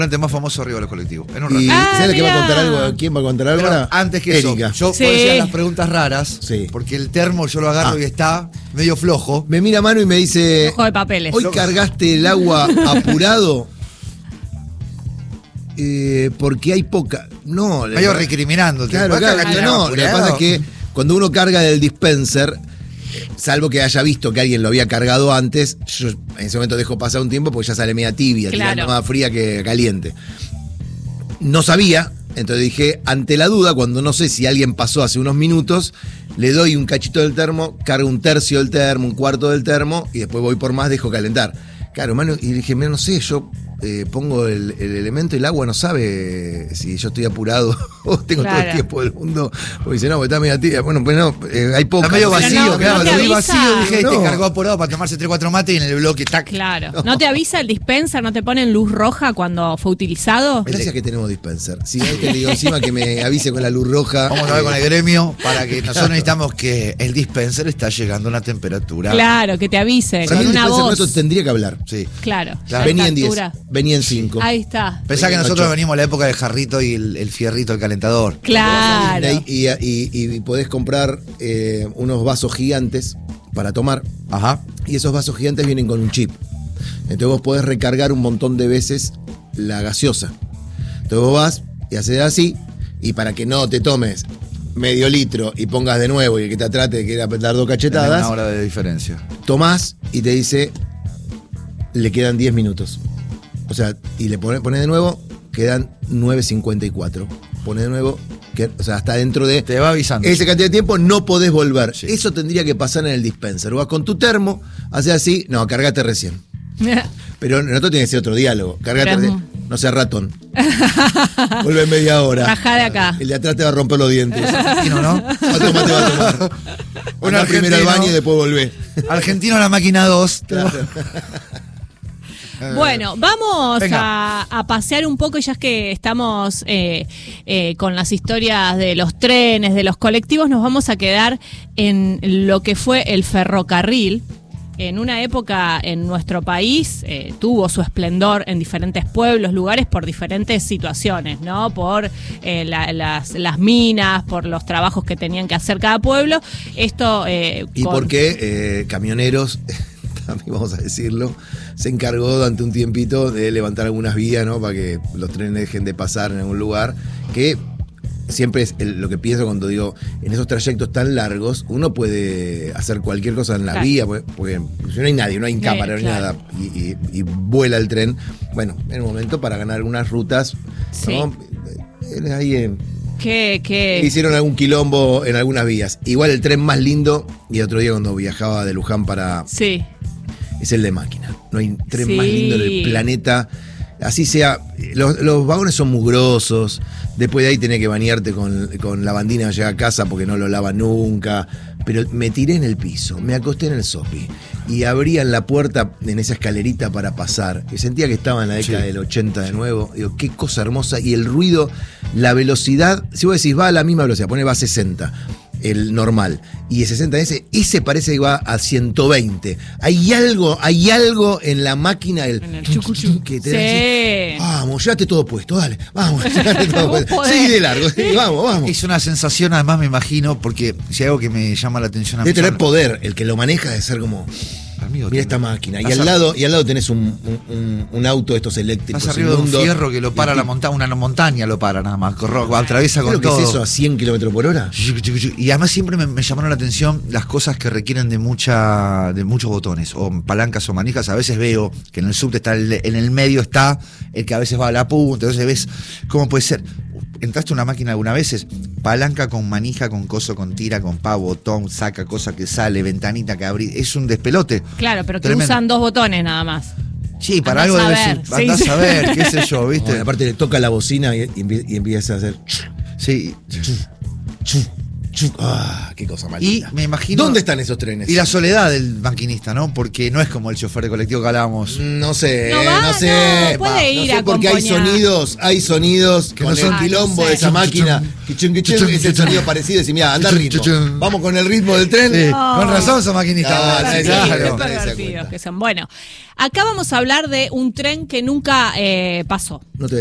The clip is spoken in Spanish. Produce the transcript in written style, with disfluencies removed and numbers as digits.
restaurante más famoso arriba de los colectivos. En un ¿Y restaurante. sabes que va a contar algo? ¿Quién va a contar algo Pero ahora? antes que Erika. eso, yo Sí. puedo decir las preguntas raras, Sí. porque el termo yo lo agarro y está medio flojo. Me mira Manu y me dice, Ojo de papeles. ¿hoy cargaste el agua apurado? Porque hay poca. No, Medio recriminándote. Claro, ¿Vas a cargar el agua no. Lo que apurado? pasa es que cuando uno carga del dispenser, salvo que haya visto que alguien lo había cargado antes, yo en ese momento dejo pasar un tiempo porque ya sale media tibia, Claro. tirando más fría que caliente. No sabía, entonces dije, ante la duda, cuando no sé si alguien pasó hace unos minutos, le doy un cachito del termo, cargo un tercio del termo, un cuarto del termo, y después voy por más, dejo calentar. Claro, mano, y dije, mira, no sé, yo pongo el elemento y el agua no sabe si yo estoy apurado o tengo todo el Claro. tiempo del mundo. Porque dice, no, porque está media tibia. Bueno, pues no, hay poca. Está medio no sé. vacío, Pero no claro, te lo vi avisa. vacío, dije, No. te cargó apurado para tomarse 3-4 mates y en el bloque está. Claro. ¿No te avisa el dispenser? ¿No te ponen luz roja cuando fue utilizado? Gracias que tenemos dispenser. Si hay que le digo encima que me avise con la luz roja. Vamos a ver con el gremio para que nosotros necesitamos que el dispenser está llegando a una temperatura. Claro, que te avise, Para mí con el una dispenser voz. nuestro tendría que hablar. Sí. Claro. Claro. Venía en 10, Altura. venía en 5. Ahí está. Pensá que nosotros 8. venimos a la época del jarrito y el fierrito, el calentador. Claro. Y podés comprar unos vasos gigantes para tomar. Ajá. Y esos vasos gigantes vienen con un chip. Entonces vos podés recargar un montón de veces la gaseosa. Entonces vos vas y haces así, y para que no te tomes medio litro y pongas de nuevo y el que te trate de querer dar 2 Tenés cachetadas, una hora de diferencia. tomás y te dice, le quedan 10 minutos. O sea, y le pones de nuevo, quedan 9:54. Pones de nuevo, o sea, hasta dentro de Te va avisando. esa cantidad de tiempo no podés volver. Sí. Eso tendría que pasar en el dispenser. Vas con tu termo, haces así, no, cargate recién. Pero nosotros tiene que ser otro diálogo. Cargate Pero- recién. No seas ratón. Vuelve en media hora. Rajá de acá. El de atrás te va a romper los dientes. Argentino, ¿no? Otro más te va a tomar. Un Anda primero al argentino. baño y después volvé. Argentino a la máquina 2. Bueno, vamos Venga. a pasear un poco, ya que estamos con las historias de los trenes, de los colectivos, nos vamos a quedar en lo que fue el ferrocarril. En una época en nuestro país tuvo su esplendor en diferentes pueblos, lugares, por diferentes situaciones, ¿no? Por las minas, por los trabajos que tenían que hacer cada pueblo. Esto Y porque camioneros, también vamos a decirlo, se encargó durante un tiempito de levantar algunas vías, ¿no? Para que los trenes dejen de pasar en algún lugar, que siempre es lo que pienso cuando digo, en esos trayectos tan largos, uno puede hacer cualquier cosa en la Claro. vía, porque si no hay nadie, no hay cámara, no hay claro. nada, y vuela el tren. Bueno, en un momento para ganar algunas rutas, Sí. ¿no? Ahí que hicieron algún quilombo en algunas vías. Igual el tren más lindo, y otro día cuando viajaba de Luján para... sí. es el de máquina. No hay tren Sí. más lindo en el planeta. Así sea, los vagones son mugrosos. Después de ahí tenés que bañarte con lavandina al llegar a casa porque no lo lava nunca. Pero me tiré en el piso, me acosté en el sopi y abrían la puerta en esa escalerita para pasar. Y sentía que estaba en la década Sí. del 80 de nuevo. Digo, qué cosa hermosa. Y el ruido, la velocidad, si vos decís va a la misma velocidad, va a 60. El normal. Y el 60 ese parece que va a 120. Hay algo en la máquina En el chucuchú. que te Sí. da así, vamos, llévate todo puesto, dale, vamos, llévate todo Vos puesto. podés. Sí, de largo, sí, vamos. Es una sensación, además me imagino, porque si hay algo que me llama la atención a Debe mí. tener poder, el que lo maneja debe ser como, Amigo, mira esta máquina. Y Estás al lado tenés un auto de estos eléctricos. Estás arriba de un inmundo. fierro que lo para la montaña, una montaña lo para nada más, atraviesa ¿Sabés con lo que todo. es eso a 100 kilómetros por hora? Y además siempre me llamaron la atención las cosas que requieren de muchos botones, o palancas o manijas. A veces veo que en el subte está en el medio está el que a veces va a la punta, entonces ves cómo puede ser. ¿Entraste a una máquina alguna vez? Es palanca con manija, con coso, con tira, con botón, saca, cosa que sale, ventanita que abrí. Es un despelote. Claro, pero que Tremendo. usan 2 botones nada más. Sí, para Andás algo a debe ver, ser. sí, Andás sí. a ver, qué sé yo, ¿viste? No, aparte le toca la bocina y empieza a hacer... Sí. qué cosa Y maldita. me imagino. ¿Dónde están esos trenes? Y la soledad del maquinista, ¿no? Porque no es como el chofer de colectivo que hablábamos. No sé, No va, no sé. no, puede ir no sé porque hay sonidos que no son quilombo no sé. de esa máquina. Kichun, kichun, es el sonido parecido. Decís, mira, anda al ritmo. Vamos con el ritmo del tren. Sí, No. con razón son maquinistas. No, nadie se Qué da Claro. cuenta. pervertidos que son. Bueno, acá vamos a hablar de un tren que nunca pasó. No te